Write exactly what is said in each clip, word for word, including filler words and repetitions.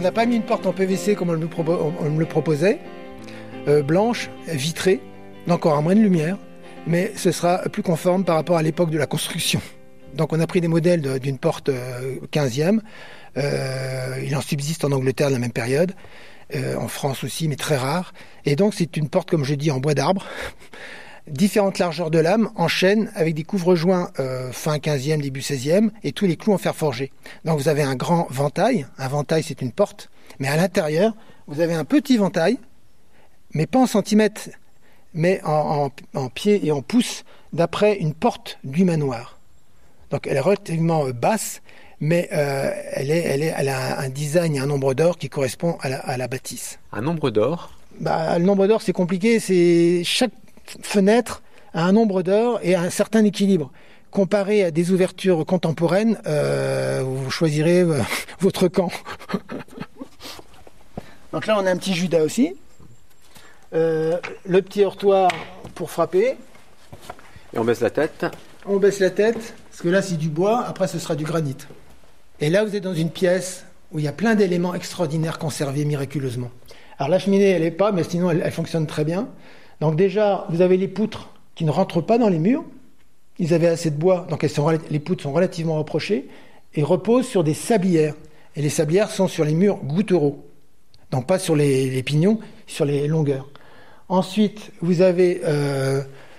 n'a pas mis une porte en P V C comme on, nous propo- on, on me le proposait, euh, blanche, vitrée, donc aura moins de lumière, mais ce sera plus conforme par rapport à l'époque de la construction. Donc on a pris des modèles de, d'une porte euh, quinzième, euh, il en subsiste en Angleterre de la même période, euh, en France aussi, mais très rare. Et donc c'est une porte, comme je dis, en bois d'arbre, différentes largeurs de lame, en chêne, avec des couvre-joints euh, fin quinzième, début seizième, et tous les clous en fer forgé. Donc vous avez un grand ventail, un ventail c'est une porte, mais à l'intérieur, vous avez un petit ventail, mais pas en centimètres, mais en, en, en pieds et en pouces, d'après une porte du manoir. Donc elle est relativement basse, mais euh, elle, est, elle, est, elle a un design et un nombre d'or qui correspond à la, à la bâtisse. Un nombre d'or ? Bah, le nombre d'or, c'est compliqué. C'est chaque fenêtre a un nombre d'or et un certain équilibre. Comparé à des ouvertures contemporaines, euh, vous choisirez euh, votre camp. Donc là, on a un petit Judas aussi. Euh, le petit heurtoir pour frapper. Et on baisse la tête. On baisse la tête, parce que là, c'est du bois. Après, ce sera du granit. Et là, vous êtes dans une pièce où il y a plein d'éléments extraordinaires conservés miraculeusement. Alors la cheminée, elle n'est pas, mais sinon, elle, elle fonctionne très bien. Donc déjà, vous avez les poutres qui ne rentrent pas dans les murs. Ils avaient assez de bois, donc elles sont, les poutres sont relativement rapprochées et reposent sur des sablières. Et les sablières sont sur les murs gouttereaux. Donc pas sur les, les pignons, sur les longueurs. Ensuite, vous avez euh,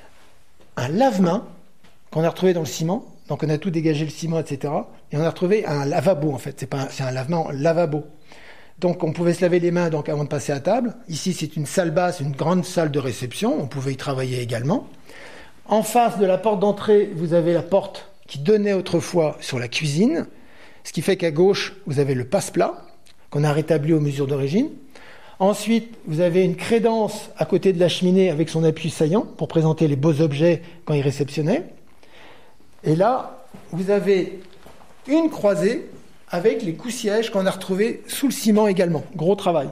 un lave-main qu'on a retrouvé dans le ciment. Donc on a tout dégagé le ciment, et cetera. Et on a retrouvé un lavabo en fait. C'est pas un, c'est un lavement lavabo. Donc on pouvait se laver les mains donc avant de passer à table. Ici c'est une salle basse, une grande salle de réception. On pouvait y travailler également. En face de la porte d'entrée, vous avez la porte qui donnait autrefois sur la cuisine. Ce qui fait qu'à gauche, vous avez le passe-plat qu'on a rétabli aux mesures d'origine. Ensuite, vous avez une crédence à côté de la cheminée avec son appui saillant pour présenter les beaux objets quand il réceptionnait. Et là, vous avez une croisée avec les coups-sièges qu'on a retrouvés sous le ciment également. Gros travail.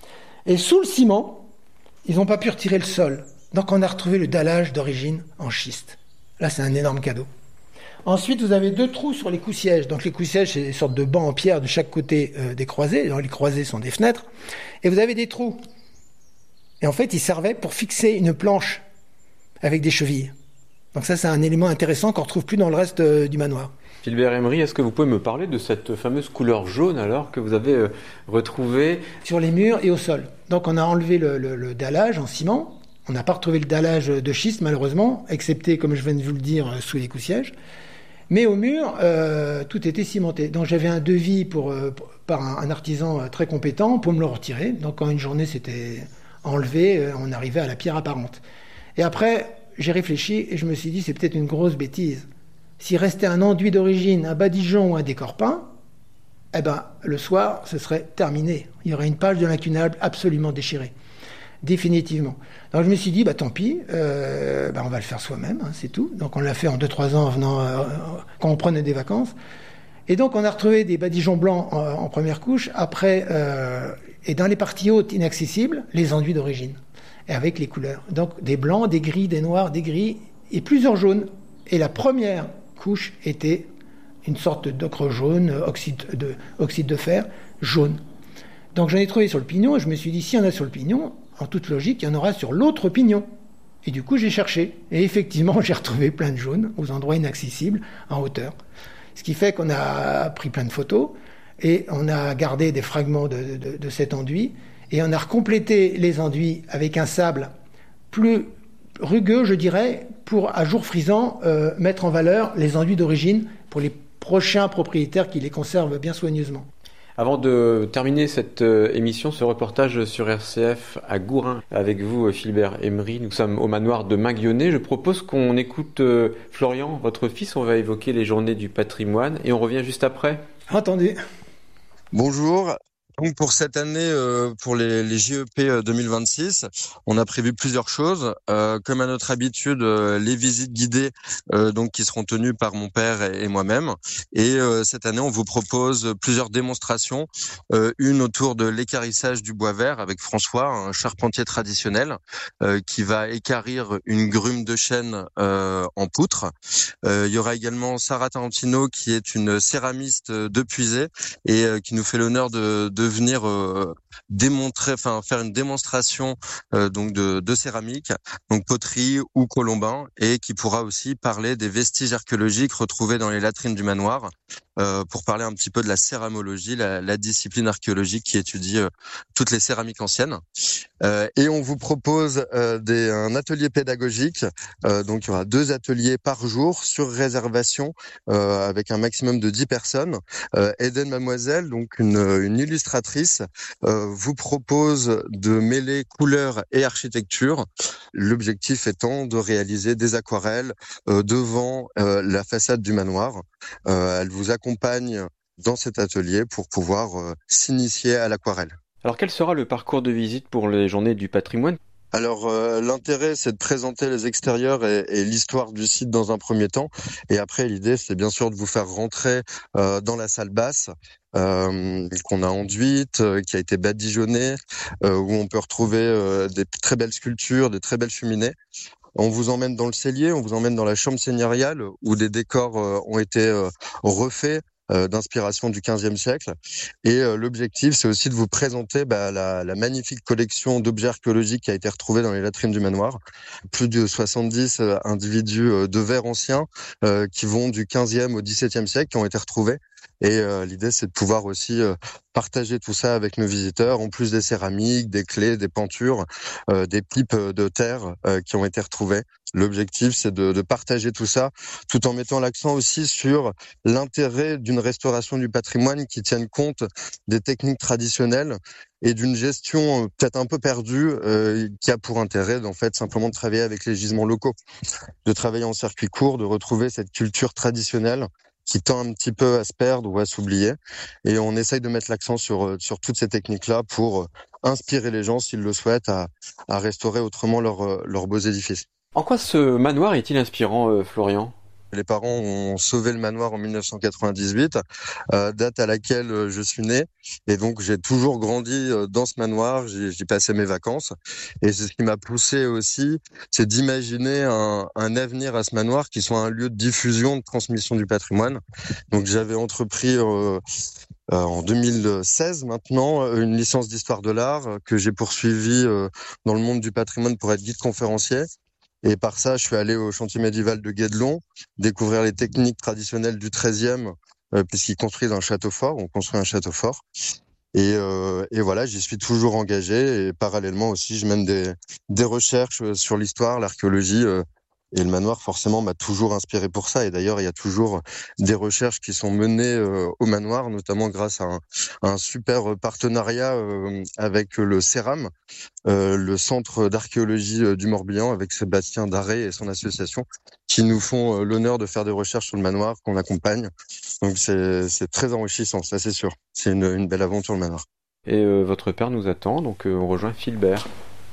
Et sous le ciment, ils n'ont pas pu retirer le sol. Donc on a retrouvé le dallage d'origine en schiste. Là, c'est un énorme cadeau. Ensuite, vous avez deux trous sur les coups-sièges. Donc les coups-sièges, c'est des sortes de bancs en pierre de chaque côté euh, des croisées. Alors, les croisées sont des fenêtres. Et vous avez des trous. Et en fait, ils servaient pour fixer une planche avec des chevilles. Donc ça, c'est un élément intéressant qu'on ne retrouve plus dans le reste euh, du manoir. Philbert Emery, est-ce que vous pouvez me parler de cette fameuse couleur jaune alors que vous avez euh, retrouvée sur les murs et au sol. Donc on a enlevé le, le, le dallage en ciment. On n'a pas retrouvé le dallage de schiste malheureusement, excepté, comme je viens de vous le dire, sous les coups-sièges. Mais au mur, euh, tout était cimenté. Donc j'avais un devis pour, euh, pour, par un, un artisan très compétent pour me le retirer. Donc en une journée, c'était enlevé, euh, on arrivait à la pierre apparente. Et après, j'ai réfléchi et je me suis dit, c'est peut-être une grosse bêtise. S'il restait un enduit d'origine, un badigeon ou un décor peint, eh ben, le soir, ce serait terminé. Il y aurait une page de l'incunable absolument déchirée. Définitivement. Donc je me suis dit, bah tant pis, euh, bah, on va le faire soi-même, hein, c'est tout. Donc on l'a fait en deux trois ans en venant, euh, quand on prenait des vacances. Et donc on a retrouvé des badigeons blancs en, en première couche, après, euh, et dans les parties hautes inaccessibles, les enduits d'origine, et avec les couleurs. Donc des blancs, des gris, des noirs, des gris, et plusieurs jaunes. Et la première couche était une sorte d'ocre jaune, oxyde de, oxyde de fer, jaune. Donc j'en ai trouvé sur le pignon, et je me suis dit, s'il y en a sur le pignon, en toute logique, il y en aura sur l'autre pignon. Et du coup, j'ai cherché. Et effectivement, j'ai retrouvé plein de jaunes aux endroits inaccessibles, en hauteur. Ce qui fait qu'on a pris plein de photos, et on a gardé des fragments de, de, de cet enduit, et on a recomplété les enduits avec un sable plus rugueux, je dirais, pour, à jour frisant, euh, mettre en valeur les enduits d'origine pour les prochains propriétaires qui les conservent bien soigneusement. Avant de terminer cette euh, émission, ce reportage sur R C F à Gourin, avec vous, Philbert Emery, nous sommes au manoir de Minguionnet. Je propose qu'on écoute euh, Florian, votre fils. On va évoquer les journées du patrimoine et on revient juste après. Entendu. Bonjour. Donc pour cette année, euh, pour les, les J E P deux mille vingt-six, on a prévu plusieurs choses. Euh, comme à notre habitude, euh, les visites guidées euh, donc qui seront tenues par mon père et, et moi-même. Et euh, cette année, on vous propose plusieurs démonstrations. Euh, une autour de l'équarrissage du bois vert avec François, un charpentier traditionnel, euh, qui va équarrir une grume de chêne euh, en poutre. Euh, il y aura également Sarah Tarantino, qui est une céramiste de Puisay et euh, qui nous fait l'honneur de, de venir euh, démontrer, enfin faire une démonstration euh, donc de, de céramique, donc poterie ou colombin, et qui pourra aussi parler des vestiges archéologiques retrouvés dans les latrines du manoir, euh, pour parler un petit peu de la céramologie, la, la discipline archéologique qui étudie euh, toutes les céramiques anciennes. Euh, et on vous propose euh, des, un atelier pédagogique. Euh, donc il y aura deux ateliers par jour sur réservation, euh, avec un maximum de dix personnes. Euh, Eden Mademoiselle, donc une, une illustratrice, euh, vous propose de mêler couleurs et architecture. L'objectif étant de réaliser des aquarelles euh, devant euh, la façade du manoir. Euh, elle vous accompagne dans cet atelier pour pouvoir euh, s'initier à l'aquarelle. Alors quel sera le parcours de visite pour les journées du patrimoine ? Alors euh, l'intérêt, c'est de présenter les extérieurs et, et l'histoire du site dans un premier temps, et après l'idée, c'est bien sûr de vous faire rentrer euh, dans la salle basse euh, qu'on a enduite, euh, qui a été badigeonnée, euh, où on peut retrouver euh, des très belles sculptures, des très belles cheminées. On vous emmène dans le cellier, on vous emmène dans la chambre seigneuriale où des décors euh, ont été euh, refaits euh, d'inspiration du quinzième siècle. Et euh, l'objectif, c'est aussi de vous présenter bah, la, la magnifique collection d'objets archéologiques qui a été retrouvée dans les latrines du manoir. Plus de soixante-dix euh, individus euh, de verre anciens euh, qui vont du quinzième au dix-septième siècle, qui ont été retrouvés. Et euh, l'idée, c'est de pouvoir aussi euh, partager tout ça avec nos visiteurs, en plus des céramiques, des clés, des pentures, euh, des pipes de terre euh, qui ont été retrouvées. L'objectif, c'est de, de partager tout ça, tout en mettant l'accent aussi sur l'intérêt d'une restauration du patrimoine qui tienne compte des techniques traditionnelles et d'une gestion euh, peut-être un peu perdue, euh, qui a pour intérêt d'en fait simplement de travailler avec les gisements locaux, de travailler en circuit court, de retrouver cette culture traditionnelle qui tend un petit peu à se perdre ou à s'oublier. Et on essaye de mettre l'accent sur, sur toutes ces techniques-là pour inspirer les gens, s'ils le souhaitent, à, à restaurer autrement leurs leurs beaux édifices. En quoi ce manoir est-il inspirant, euh, Florian ? Les parents ont sauvé le manoir en mille neuf cent quatre-vingt-dix-huit, euh, date à laquelle je suis né. Et donc, j'ai toujours grandi dans ce manoir, j'y, j'y passais mes vacances. Et c'est ce qui m'a poussé aussi, c'est d'imaginer un, un avenir à ce manoir qui soit un lieu de diffusion, de transmission du patrimoine. Donc, j'avais entrepris euh, euh, en deux mille seize maintenant une licence d'histoire de l'art que j'ai poursuivie euh, dans le monde du patrimoine pour être guide conférencier. Et par ça, je suis allé au chantier médiéval de Guédelon, découvrir les techniques traditionnelles du treizième, euh, puisqu'ils construisent un château fort, on construit un château fort. Et, euh, et voilà, j'y suis toujours engagé. Et parallèlement aussi, je mène des, des recherches sur l'histoire, l'archéologie. Euh, et le manoir, forcément, m'a toujours inspiré pour ça. Et d'ailleurs, il y a toujours des recherches qui sont menées euh, au manoir, notamment grâce à un, à un super partenariat euh, avec le CERAM, euh, le Centre d'archéologie euh, du Morbihan, avec Sébastien Daré et son association, qui nous font euh, l'honneur de faire des recherches sur le manoir, qu'on accompagne. Donc c'est, c'est très enrichissant, ça c'est sûr. C'est une, une belle aventure, le manoir. Et euh, votre père nous attend, donc euh, on rejoint Philbert.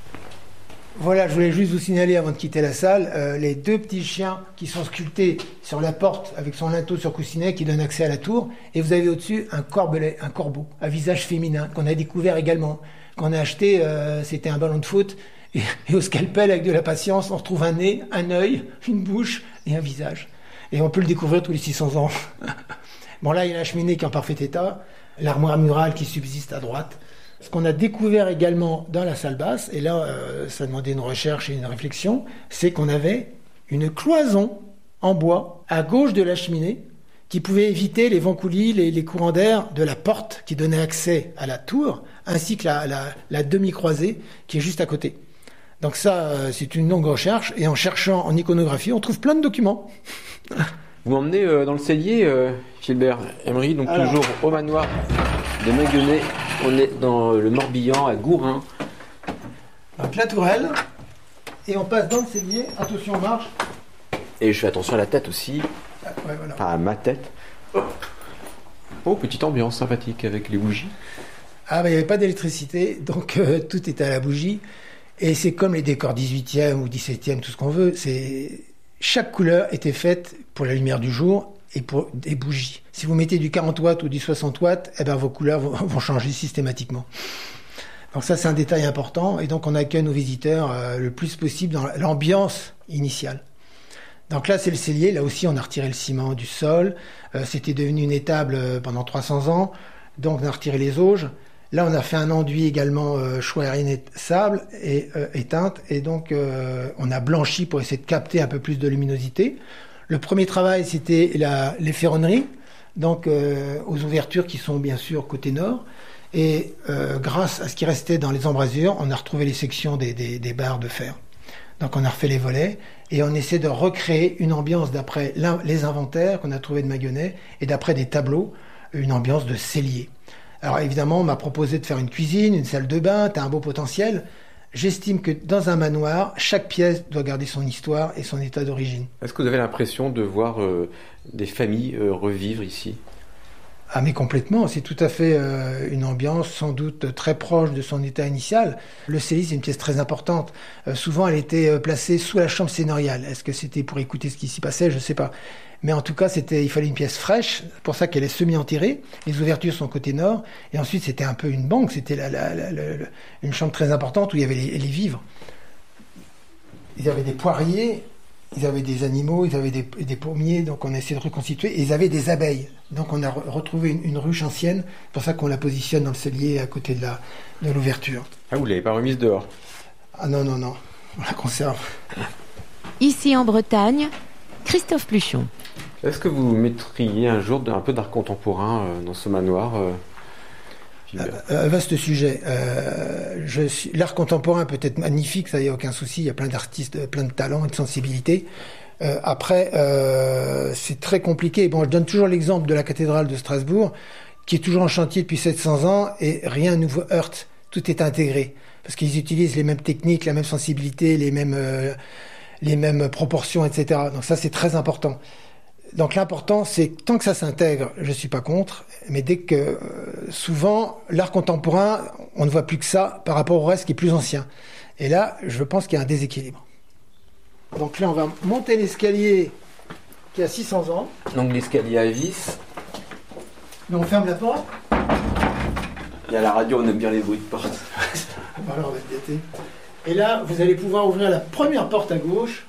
Voilà, je voulais juste vous signaler avant de quitter la salle, euh, les deux petits chiens qui sont sculptés sur la porte avec son linteau sur coussinet qui donne accès à la tour. Et vous avez au-dessus un corbelet, un corbeau, à visage féminin, qu'on a découvert également. Qu'on a acheté, euh, c'était un ballon de foot. Et, et au scalpel, avec de la patience, on retrouve un nez, un œil, une bouche et un visage. Et on peut le découvrir tous les six cents ans. Bon, là, il y a la cheminée qui est en parfait état, l'armoire murale qui subsiste à droite. Ce qu'on a découvert également dans la salle basse, et là, euh, ça demandait une recherche et une réflexion, c'est qu'on avait une cloison en bois à gauche de la cheminée qui pouvait éviter les vents coulis, les, les courants d'air de la porte qui donnait accès à la tour, ainsi que la, la, la demi-croisée qui est juste à côté. Donc ça, euh, c'est une longue recherche, et en cherchant en iconographie, on trouve plein de documents. Vous m'emmenez euh, dans le cellier, euh, Philbert Emery, donc Alors. toujours au manoir de Maguionnet. On est dans le Morbihan, à Gourin. Donc la tourelle, et on passe dans le cellier. Attention, on marche. Et je fais attention à la tête aussi. Ah, ouais, voilà. Enfin, à ma tête. Oh, petite ambiance sympathique avec les bougies. Ah, bah, il n'y avait pas d'électricité, donc euh, tout était à la bougie. Et c'est comme les décors dix-huitième ou dix-septième, tout ce qu'on veut. C'est... Chaque couleur était faite pour la lumière du jour et pour des bougies. Si vous mettez du quarante watts ou du soixante watts, eh ben, vos couleurs vont, vont changer systématiquement. Donc ça, c'est un détail important. Et donc, on accueille nos visiteurs euh, le plus possible dans l'ambiance initiale. Donc là, c'est le cellier. Là aussi, on a retiré le ciment du sol. Euh, c'était devenu une étable pendant trois cents ans. Donc, on a retiré les auges. Là, on a fait un enduit également euh, choix aérien et sable et euh, éteinte. Et donc, euh, on a blanchi pour essayer de capter un peu plus de luminosité. Le premier travail, c'était la, les ferronneries, donc euh, aux ouvertures qui sont bien sûr côté nord. Et euh, grâce à ce qui restait dans les embrasures, on a retrouvé les sections des, des, des barres de fer. Donc on a refait les volets et on essaie de recréer une ambiance d'après les inventaires qu'on a trouvés de Maguionnet et d'après des tableaux, une ambiance de cellier. Alors évidemment, on m'a proposé de faire une cuisine, une salle de bain, t'as un beau potentiel. J'estime que dans un manoir, chaque pièce doit garder son histoire et son état d'origine. Est-ce que vous avez l'impression de voir euh, des familles euh, revivre ici ? Ah mais complètement, c'est tout à fait euh, une ambiance sans doute très proche de son état initial. Le cellier, c'est une pièce très importante. Euh, souvent, elle était euh, placée sous la chambre sénoriale. Est-ce que c'était pour écouter ce qui s'y passait ? Je ne sais pas. Mais en tout cas, c'était, il fallait une pièce fraîche. C'est pour ça qu'elle est semi-enterrée. Les ouvertures sont côté nord. Et ensuite, c'était un peu une banque. C'était la, la, la, la, la, une chambre très importante où il y avait les, les vivres. Il y avait des poiriers. Ils avaient des animaux, ils avaient des, des pommiers, donc on a essayé de reconstituer. Et ils avaient des abeilles. Donc on a re- retrouvé une, une ruche ancienne. C'est pour ça qu'on la positionne dans le cellier à côté de, la, de l'ouverture. Ah, vous ne l'avez pas remise dehors ? Ah non, non, non. On la conserve. Ici en Bretagne, Christophe Pluchon. Est-ce que vous mettriez un jour un peu d'art contemporain euh, dans ce manoir euh, Euh, vaste sujet. Euh, je suis... L'art contemporain peut être magnifique, ça y a aucun souci. Il y a plein d'artistes, plein de talents et de sensibilité. Euh, après, euh, c'est très compliqué. Bon, je donne toujours l'exemple de la cathédrale de Strasbourg, qui est toujours en chantier depuis sept cents ans et rien ne vous heurte. Tout est intégré parce qu'ils utilisent les mêmes techniques, la même sensibilité, les mêmes, euh, les mêmes proportions, et cetera. Donc ça, c'est très important. Donc l'important, c'est que tant que ça s'intègre, je suis pas contre, mais dès que euh, souvent l'art contemporain, on ne voit plus que ça par rapport au reste qui est plus ancien. Et là, je pense qu'il y a un déséquilibre. Donc là, on va monter l'escalier qui a six cents ans. Donc l'escalier à vis. Mais on ferme la porte. Il y a la radio, on aime bien les bruits de porte. Voilà, on va se gâter. Et là, vous allez pouvoir ouvrir la première porte à gauche.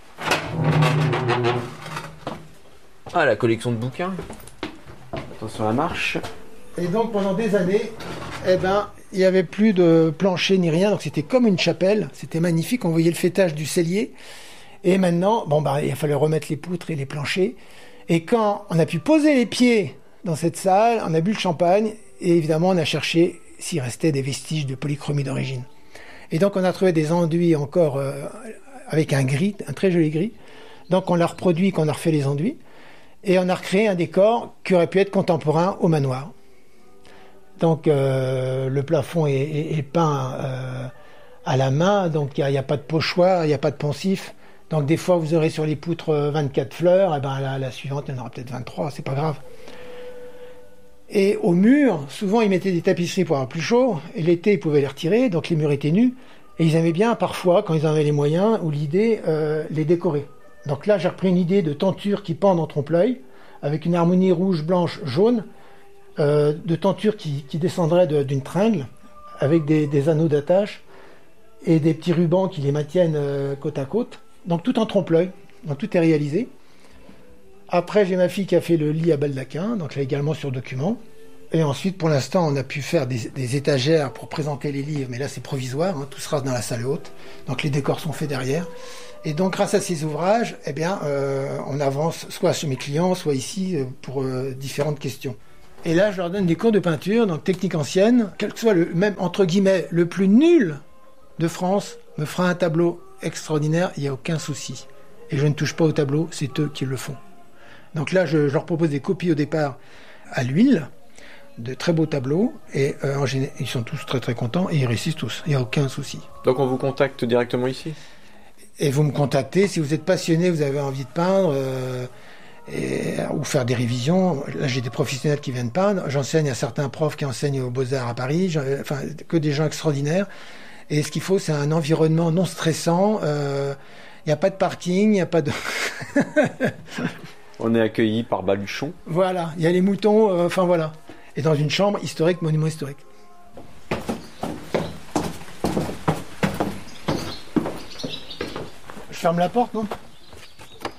Ah, la collection de bouquins. Attention à la marche. Et donc pendant des années, eh ben, il n'y avait plus de plancher ni rien, donc c'était comme une chapelle, c'était magnifique, on voyait le fêtage du cellier. Et maintenant, bon bah, il fallait remettre les poutres et les planchers. Et quand on a pu poser les pieds dans cette salle, on a bu le champagne, et évidemment on a cherché s'il restait des vestiges de polychromie d'origine. Et donc on a trouvé des enduits encore euh, avec un gris, un très joli gris. Donc on l'a reproduit, qu'on a refait les enduits. Et on a recréé un décor qui aurait pu être contemporain au manoir. Donc euh, le plafond est, est, est peint euh, à la main, donc il n'y a, a pas de pochoir, il n'y a pas de poncif. Donc des fois vous aurez sur les poutres vingt-quatre fleurs, et ben la, la suivante il y en aura peut-être vingt-trois, c'est pas grave. Et au mur, souvent ils mettaient des tapisseries pour avoir plus chaud, et l'été ils pouvaient les retirer, donc les murs étaient nus, et ils aimaient bien parfois, quand ils en avaient les moyens ou l'idée, euh, les décorer. Donc là, j'ai repris une idée de tenture qui pendent en trompe-l'œil, avec une harmonie rouge, blanche, jaune, euh, de tenture qui, qui descendrait de, d'une tringle, avec des, des anneaux d'attache, et des petits rubans qui les maintiennent euh, côte à côte. Donc tout en trompe-l'œil, donc tout est réalisé. Après, j'ai ma fille qui a fait le lit à baldaquin, donc là également sur document. Et ensuite, pour l'instant, on a pu faire des, des étagères pour présenter les livres, mais là c'est provisoire, hein, tout sera dans la salle haute, donc les décors sont faits derrière. Et donc, grâce à ces ouvrages, eh bien, euh, on avance soit chez mes clients, soit ici euh, pour euh, différentes questions. Et là, je leur donne des cours de peinture, donc technique ancienne, quel que soit le même, entre guillemets, le plus nul de France, me fera un tableau extraordinaire, il n'y a aucun souci. Et je ne touche pas au tableau, c'est eux qui le font. Donc là, je, je leur propose des copies au départ à l'huile, de très beaux tableaux, et euh, en général, ils sont tous très très contents, et ils réussissent tous, il n'y a aucun souci. Donc on vous contacte directement ici ? Et vous me contactez, si vous êtes passionné, vous avez envie de peindre, euh, et, ou faire des révisions. Là, j'ai des professionnels qui viennent peindre. J'enseigne à certains profs qui enseignent aux Beaux-Arts à Paris, enfin, que des gens extraordinaires. Et ce qu'il faut, c'est un environnement non stressant. Il euh, n'y a pas de parking, il n'y a pas de... On est accueillis par Baluchon. Voilà, il y a les moutons, euh, enfin voilà. Et dans une chambre historique, monument historique. Je ferme la porte, non ?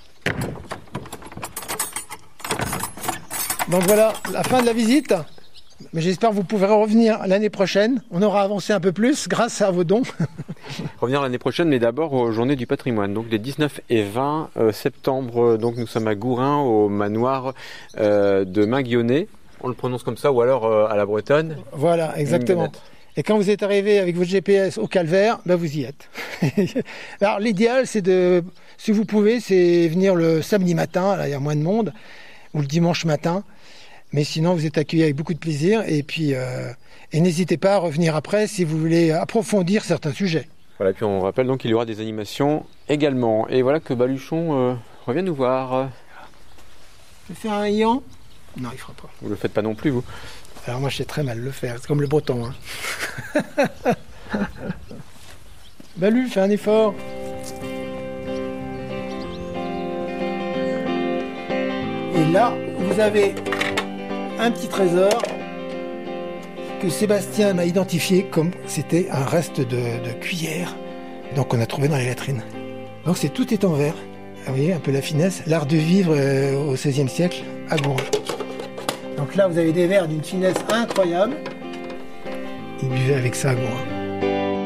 Donc voilà, la fin de la visite. Mais j'espère que vous pourrez revenir l'année prochaine. On aura avancé un peu plus grâce à vos dons. Revenir l'année prochaine, mais d'abord aux Journées du patrimoine. Donc les dix-neuf et vingt septembre, donc nous sommes à Gourin, au manoir euh, de Maguionnet. On le prononce comme ça, ou alors euh, à la bretonne. Voilà, exactement. Et quand vous êtes arrivé avec votre G P S au Calvaire, ben vous y êtes. Alors l'idéal, c'est de, si vous pouvez, c'est venir le samedi matin, là il y a moins de monde, ou le dimanche matin. Mais sinon, vous êtes accueillis avec beaucoup de plaisir. Et puis, euh, et n'hésitez pas à revenir après si vous voulez approfondir certains sujets. Voilà, et puis on rappelle donc qu'il y aura des animations également. Et voilà que Baluchon euh, revient nous voir. Je vais faire un ayant ? Non, il fera pas. Vous le faites pas non plus, vous ? Alors moi, je sais très mal le faire. C'est comme le breton. Hein. Balu, fais un effort. Et là, vous avez un petit trésor que Sébastien m'a identifié comme c'était un reste de, de cuillère. Donc on a trouvé dans les latrines. Donc c'est tout est en verre. Vous voyez un peu la finesse. L'art de vivre euh, au seizième siècle à Gourin. Donc là, vous avez des verres d'une finesse incroyable. Ils buvaient avec ça à Gourin.